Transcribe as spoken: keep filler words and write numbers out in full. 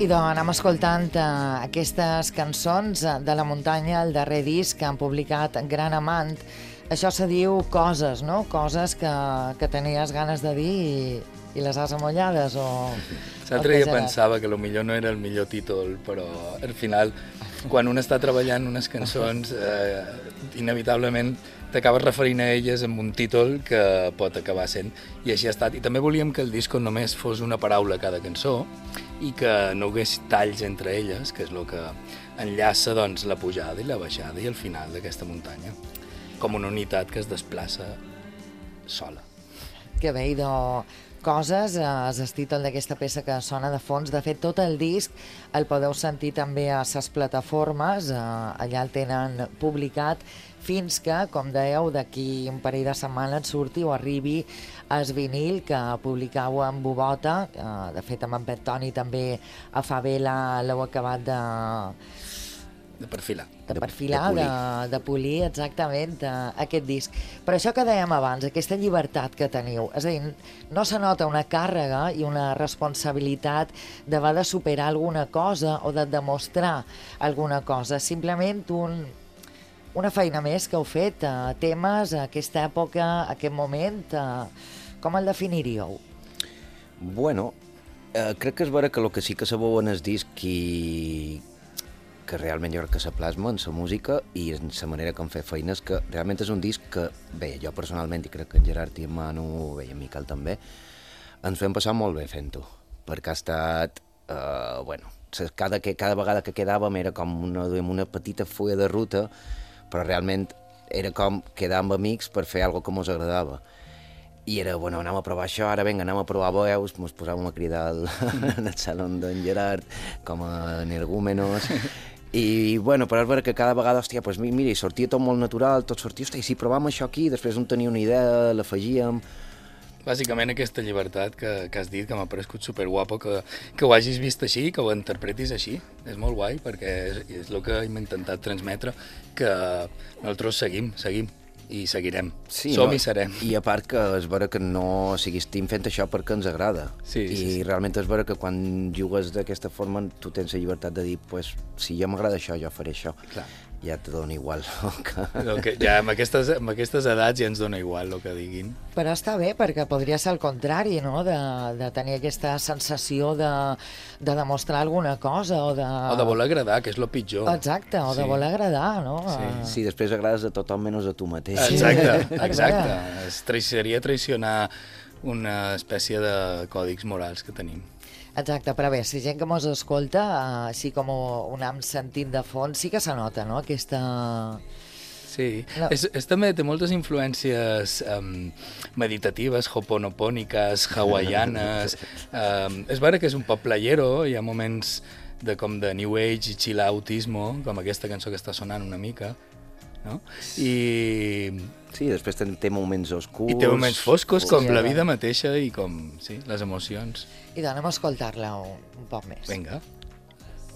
Idò, anem escoltant uh, aquestes cançons de la muntanya, el darrer disc que han publicat Gran Amant. Això se diu Coses, no? Coses que, que tenies ganes de dir i, i les has amollades, o... L'altre dia pensava que potser no era el millor títol, però al final, quan un està treballant unes cançons, eh, inevitablement t'acabes referint a elles amb un títol que pot acabar sent, i així ha estat. I també volíem que el disc només fos una paraula a cada cançó i que no hi hagués talls entre elles, que és el que enllaça doncs, la pujada i la baixada i el final d'aquesta muntanya, com una unitat que es desplaça sola. Que bé, idò. Coses, és el títol d'aquesta peça que sona de fons. De fet, tot el disc el podeu sentir també a les plataformes, allà el tenen publicat, fins que, com dèieu, d'aquí un parell de setmanes surti o arribi el vinil que publicau amb Bubota. De fet, amb en Pet Toni també a Favela l'heu acabat de... De perfilar. De perfilar, de, de, polir. de polir, exactament, de, aquest disc. Per això que dèiem abans, aquesta llibertat que teniu, és a dir, no se nota una càrrega i una responsabilitat d'haver de superar alguna cosa o de demostrar alguna cosa, simplement un, una feina més que heu fet, a temes, a aquesta època, a aquest moment, a, com el definiríeu? Bueno, eh, crec que és vera que el que sí que sabeu en el disc i que realment jo crec que se plasma en la música i en la manera que em fa feines, que realment és un disc que, bé, jo personalment, i crec que en Gerard i en Manu, bé, i en Miquel també, ens ho hem passat molt bé fent-ho, perquè ha estat, eh, bueno, cada, cada vegada que quedàvem era com una, una petita fulla de ruta, però realment era com quedar amb amics per fer alguna que ens agradava. I era, bueno, anem a provar això, ara vinga, anem a provar veus, ens posàvem a cridar al, en el saló d'en Gerard com a energúmenos. I, bueno, però és vera que cada vegada, hòstia, pues, mira, i sortia tot molt natural, tot sortia, hòstia, i si provàvem això aquí, després un tenia una idea, l'afegíem... Bàsicament aquesta llibertat que, que has dit, que m'ha paregut superguapo, que, que ho hagis vist així, que ho interpretis així. És molt guai, perquè és, és el que hem intentat transmetre, que nosaltres seguim, seguim. I seguirem. Sí, som no? I serem. I a part que és vera que no... O sigui, estem fent això perquè ens agrada. Sí, I sí, sí. realment és vera que quan jugues d'aquesta forma tu tens la llibertat de dir, pues, si ja m'agrada això, jo faré això. Clar. Ja te dona igual. El que, ja amb aquestes, amb aquestes edats ja ens dona igual el que diguin. Però està bé, perquè podria ser el contrari, no? De, de tenir aquesta sensació de, de demostrar alguna cosa o de... O de voler agradar, que és el pitjor. Exacte, o de sí. voler agradar, no? Sí, sí, després agrades a tothom menys a tu mateix. Exacte, exacte. Es tra seria traicionar una espècie de còdics morals que tenim. Exacte, però bé, si gent que mos escolta, així com ho anem sentint de fons, sí que se nota, no?, aquesta... Sí, no. és, és també té moltes influències um, meditatives, hoponopòniques, hawaianes. um, és vera que és un pop playero, hi ha moments de, com de New Age i chill outismo, com aquesta cançó que està sonant una mica, no? I... Sí, després té moments oscurs... I té moments foscos, com sí, la vida mateixa i com, sí, les emocions. I doncs anem a escoltar-la un, un poc més. Vinga.